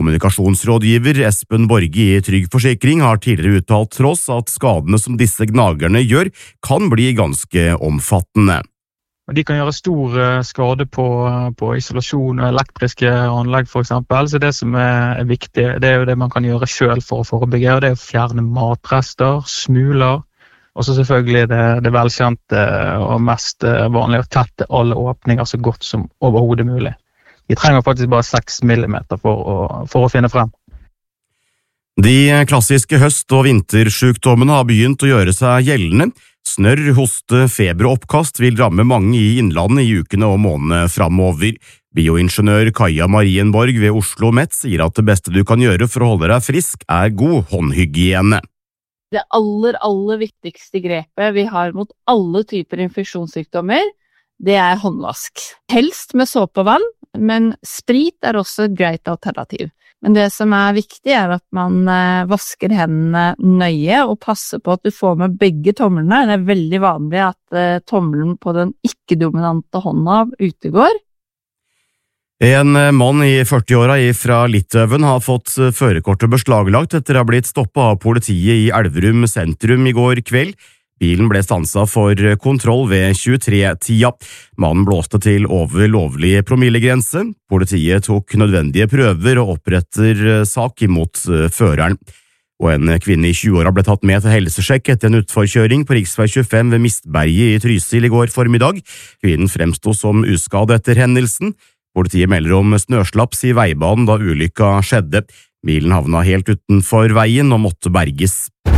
Kommunikasjonsrådgiver Espen Borge i Trygg Forsikring har tidligere uttalt til oss at skadene som disse gnagerne gjør kan bli ganske omfattende. De kan gjøre stor skade på isolasjon og elektriske anlegg for eksempel, så det som er viktig, det er jo det man kan gjøre selv for å forebygge, og det er å fjerne matrester, smuler, og så selvfølgelig det velkjente og mest vanlige å tette alle åpninger så godt som overhodet mulig. De trenger faktisk bare 6 millimeter for å finne frem. De klassiske høst- og vintersykdommene har begynt å gjøre seg gjeldende. Snørr, hoste, feber og oppkast vil ramme mange i innlandet i ukene og månedene fremover. Bioingeniør Kaja Marienborg ved Oslo Met sier at det beste du kan gjøre for å holde deg frisk er god håndhygiene. Det aller viktigste grepet vi har mot alle typer infeksjonssykdommer, det er håndvask. Helst med såpe og vann, men sprit er også et greit alternativ. Men det som er viktig er at man vasker hendene nøye og passer på at du får med begge tommelene. Det er veldig vanlig at tommelen på den ikke-dominante hånda utegår. En mann i 40-åra fra Litauen har fått førerkortet beslaglagt etter å ha blitt stoppet av politiet i Elverum sentrum i går kveld. Bilen ble stanset for kontroll ved 23-tida. Mannen blåste til over lovlig promillegrense. Politiet tok nødvendige prøver og oppretter sak imot føreren. Og en kvinne i 20-åra ble tatt med til helsesjekk etter en utforkjøring på riksvei 25 ved Mistberget i Trysil i går formiddag. Kvinnen fremsto som uskadd etter hendelsen. Politiet melder om snøslaps i veibanen da ulykka skjedde. Bilen havna helt utenfor veien og måtte berges.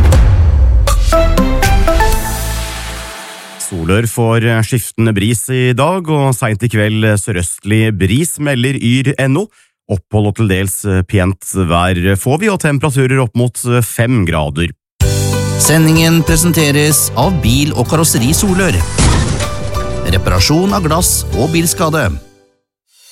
Solør får skiftende bris i dag, og sent i kveld sørøstlig bris, melder Yr.no. Opphold og til dels pent vær får vi, og temperaturer opp mot 5 grader. Sendingen presenteres av Bil- og Karosseri Solør. Reparasjon av glass og bilskade.